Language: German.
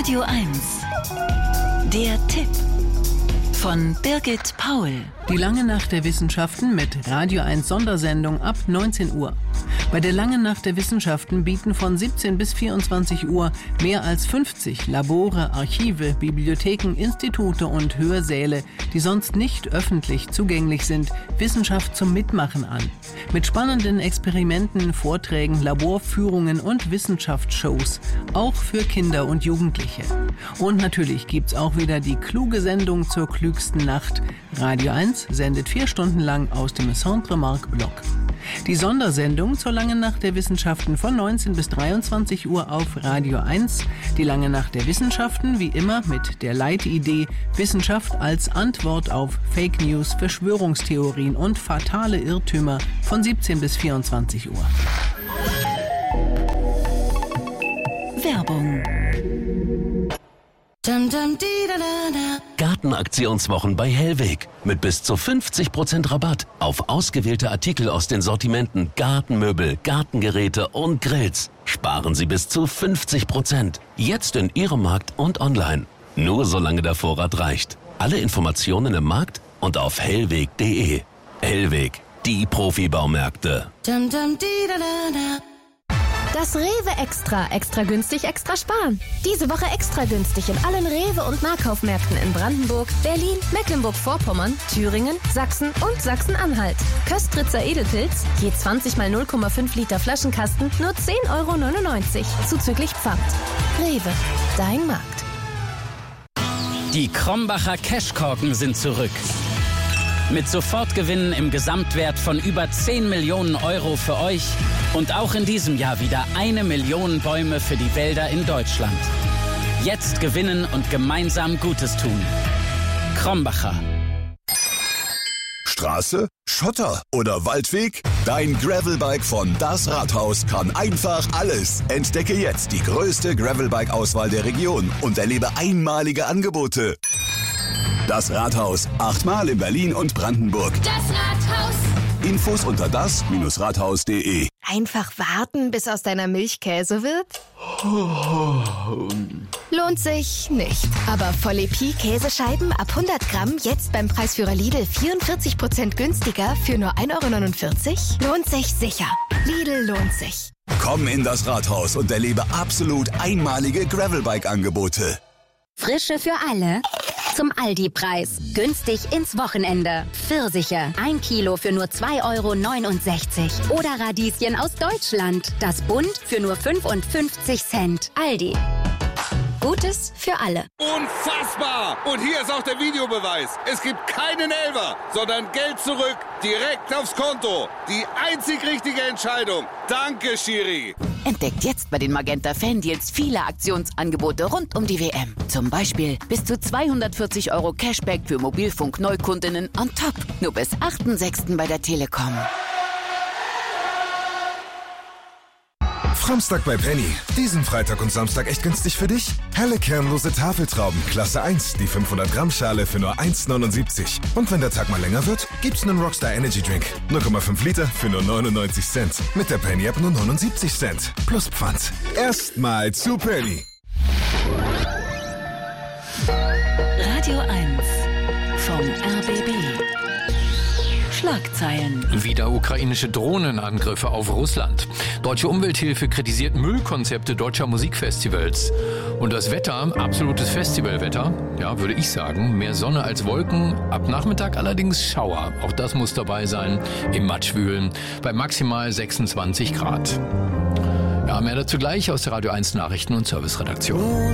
Radio 1. Der Tipp von Birgit Paul. Die lange Nacht der Wissenschaften mit Radio 1 Sondersendung ab 19 Uhr. Bei der langen Nacht der Wissenschaften bieten von 17 bis 24 Uhr mehr als 50 Labore, Archive, Bibliotheken, Institute und Hörsäle, die sonst nicht öffentlich zugänglich sind, Wissenschaft zum Mitmachen an. Mit spannenden Experimenten, Vorträgen, Laborführungen und Wissenschaftsshows. Auch für Kinder und Jugendliche. Und natürlich gibt's auch wieder die kluge Sendung zur klügsten Nacht. Radio 1 sendet 4 Stunden lang aus dem Centre Marc Bloch. Die Sondersendung zur langen Nacht der Wissenschaften von 19 bis 23 Uhr auf Radio 1. Die lange Nacht der Wissenschaften, wie immer mit der Leitidee Wissenschaft als Antwort auf Fake News, Verschwörungstheorien und fatale Irrtümer von 17 bis 24 Uhr. Werbung. Gartenaktionswochen bei Hellweg mit bis zu 50% Rabatt auf ausgewählte Artikel aus den Sortimenten Gartenmöbel, Gartengeräte und Grills. Sparen Sie bis zu 50%. Jetzt in Ihrem Markt und online. Nur solange der Vorrat reicht. Alle Informationen im Markt und auf hellweg.de. Hellweg, die Profibaumärkte. Das Rewe Extra. Extra günstig, extra sparen. Diese Woche extra günstig in allen Rewe- und Nahkaufmärkten in Brandenburg, Berlin, Mecklenburg-Vorpommern, Thüringen, Sachsen und Sachsen-Anhalt. Köstritzer Edelpilz, je 20 mal 0,5 Liter Flaschenkasten, nur 10,99 €, zuzüglich Pfand. Rewe, dein Markt. Die Krombacher Cashkorken sind zurück. Mit Sofortgewinnen im Gesamtwert von über 10 Millionen € für euch und auch in diesem Jahr wieder 1 Million Bäume für die Wälder in Deutschland. Jetzt gewinnen und gemeinsam Gutes tun. Krombacher. Straße, Schotter oder Waldweg? Dein Gravelbike von Das Rathaus kann einfach alles. Entdecke jetzt die größte Gravelbike-Auswahl der Region und erlebe einmalige Angebote. Das Rathaus, 8-mal in Berlin und Brandenburg. Das Rathaus. Infos unter das-rathaus.de. Einfach warten, bis aus deiner Milch Käse wird? Lohnt sich nicht. Aber Volle Pi Käsescheiben ab 100 Gramm jetzt beim Preisführer Lidl 44% günstiger für nur 1,49 €? Lohnt sich sicher. Lidl lohnt sich. Komm in das Rathaus und erlebe absolut einmalige Gravelbike-Angebote. Frische für alle. Zum Aldi-Preis. Günstig ins Wochenende. Pfirsiche. 1 Kilo für nur 2,69 € Oder Radieschen aus Deutschland. Das Bund für nur 55 Cent. Aldi. Gutes für alle. Unfassbar! Und hier ist auch der Videobeweis. Es gibt keinen Elfer, sondern Geld zurück, direkt aufs Konto. Die einzig richtige Entscheidung. Danke, Schiri. Entdeckt jetzt bei den Magenta Fan-Deals viele Aktionsangebote rund um die WM. Zum Beispiel bis zu 240 € Cashback für Mobilfunk-Neukundinnen on top. Nur bis 8.6. bei der Telekom. Samstag bei Penny. Diesen Freitag und Samstag echt günstig für dich? Helle kernlose Tafeltrauben, Klasse 1, die 500 Gramm Schale für nur 1,79 €. Und wenn der Tag mal länger wird, gibt's einen Rockstar Energy Drink. 0,5 Liter für nur 99 Cent. Mit der Penny App nur 79 Cent. Plus Pfand. Erstmal zu Penny. Radio 1 vom RBB. Schlagzeilen. Wieder ukrainische Drohnenangriffe auf Russland. Deutsche Umwelthilfe kritisiert Müllkonzepte deutscher Musikfestivals. Und das Wetter, absolutes Festivalwetter, ja, würde ich sagen. Mehr Sonne als Wolken, ab Nachmittag allerdings Schauer. Auch das muss dabei sein, im Matschwühlen, bei maximal 26 Grad. Ja, mehr dazu gleich aus der Radio 1 Nachrichten- und Serviceredaktion.